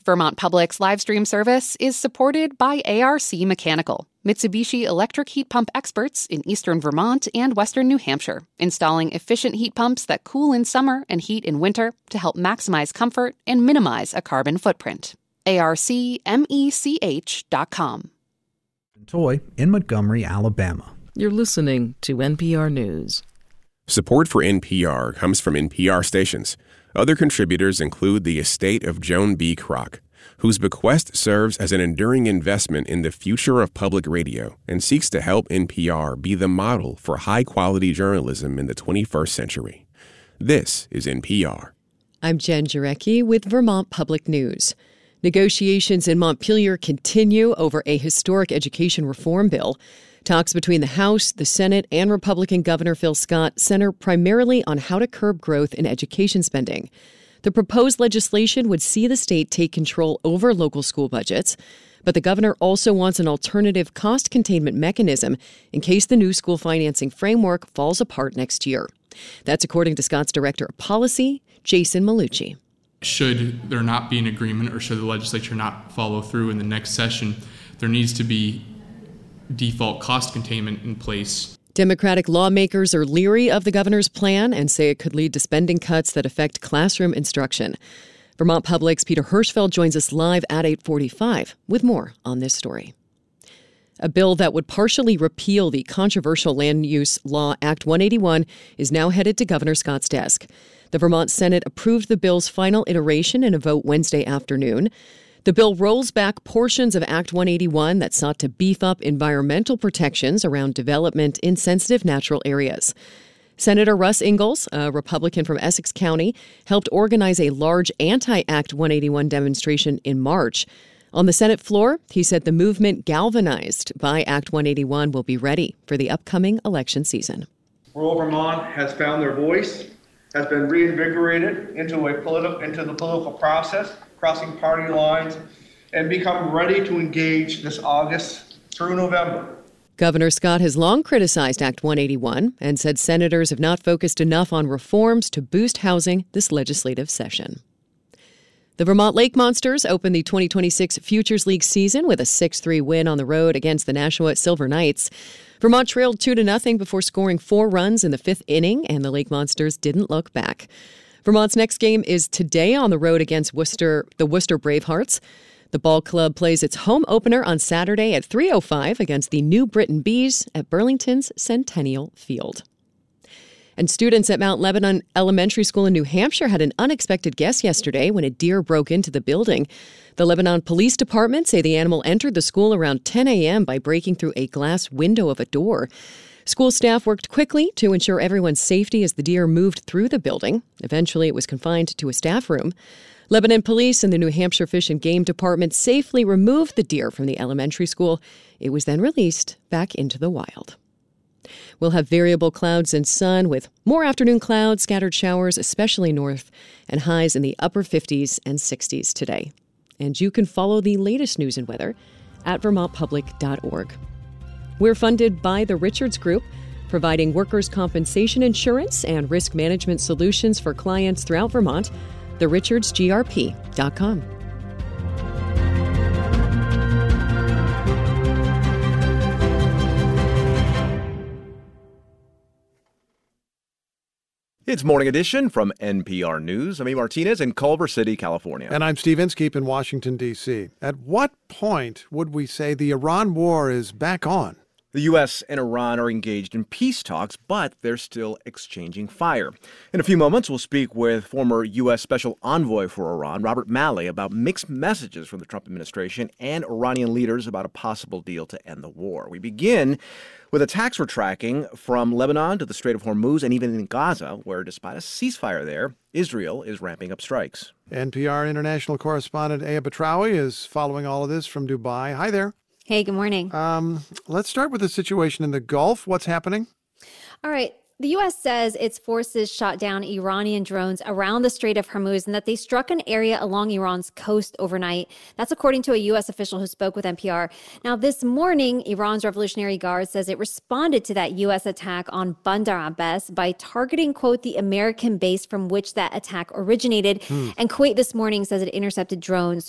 Vermont Public's live stream service is supported by ARC Mechanical, Mitsubishi electric heat pump experts in eastern Vermont and western New Hampshire, installing efficient heat pumps that cool in summer and heat in winter to help maximize comfort and minimize a carbon footprint. ARCMECH.com. Toy in Montgomery, Alabama. You're listening to NPR News. Support for NPR comes from NPR stations. Other contributors include the estate of Joan B. Kroc, whose bequest serves as an enduring investment in the future of public radio and seeks to help NPR be the model for high-quality journalism in the 21st century. This is NPR. I'm Jen Jarecki with Vermont Public News. Negotiations in Montpelier continue over a historic education reform bill. Talks between the House, the Senate, and Republican Governor Phil Scott center primarily on how to curb growth in education spending. The proposed legislation would see the state take control over local school budgets, but the governor also wants an alternative cost containment mechanism in case the new school financing framework falls apart next year. That's according to Scott's Director of Policy, Jason Malucci. Should there not be an agreement or should the legislature not follow through in the next session, there needs to be default cost containment in place. Democratic lawmakers are leery of the governor's plan and say it could lead to spending cuts that affect classroom instruction. Vermont Public's Peter Hirschfeld joins us live at 8:45 with more on this story. A bill that would partially repeal the controversial Land Use Law Act 181 is now headed to Governor Scott's desk. The Vermont Senate approved the bill's final iteration in a vote Wednesday afternoon. The bill rolls back portions of Act 181 that sought to beef up environmental protections around development in sensitive natural areas. Senator Russ Ingalls, a Republican from Essex County, helped organize a large anti-Act 181 demonstration in March. On the Senate floor, he said the movement galvanized by Act 181 will be ready for the upcoming election season. Rural Vermont has found their voice, has been reinvigorated into the political process, crossing party lines, and become ready to engage this August through November. Governor Scott has long criticized Act 181 and said senators have not focused enough on reforms to boost housing this legislative session. The Vermont Lake Monsters opened the 2026 Futures League season with a 6-3 win on the road against the Nashua Silver Knights. Vermont trailed 2-0 before scoring 4 runs in the 5th inning, and the Lake Monsters didn't look back. Vermont's next game is today on the road against the Worcester Bravehearts. The ball club plays its home opener on Saturday at 3:05 against the New Britain Bees at Burlington's Centennial Field. And students at Mount Lebanon Elementary School in New Hampshire had an unexpected guest yesterday when a deer broke into the building. The Lebanon Police Department say the animal entered the school around 10 a.m. by breaking through a glass window of a door. School staff worked quickly to ensure everyone's safety as the deer moved through the building. Eventually, it was confined to a staff room. Lebanon Police and the New Hampshire Fish and Game Department safely removed the deer from the elementary school. It was then released back into the wild. We'll have variable clouds and sun with more afternoon clouds, scattered showers, especially north, and highs in the upper 50s and 60s today. And you can follow the latest news and weather at vermontpublic.org. We're funded by the Richards Group, providing workers' compensation insurance and risk management solutions for clients throughout Vermont. TheRichardsGRP.com. It's Morning Edition from NPR News. I'm E. Martinez in Culver City, California. And I'm Steve Inskeep in Washington, D.C. At what point would we say the Iran war is back on? The U.S. and Iran are engaged in peace talks, but they're still exchanging fire. In a few moments, we'll speak with former U.S. Special Envoy for Iran, Robert Malley, about mixed messages from the Trump administration and Iranian leaders about a possible deal to end the war. We begin with attacks we're tracking from Lebanon to the Strait of Hormuz and even in Gaza, where despite a ceasefire there, Israel is ramping up strikes. NPR international correspondent Aya Batrawi is following all of this from Dubai. Hi there. Hey, good morning. Let's start with the situation in the Gulf. What's happening? All right. The U.S. says its forces shot down Iranian drones around the Strait of Hormuz and that they struck an area along Iran's coast overnight. That's according to a U.S. official who spoke with NPR. Now, this morning, Iran's Revolutionary Guard says it responded to that U.S. attack on Bandar Abbas by targeting, quote, the American base from which that attack originated. And Kuwait this morning says it intercepted drones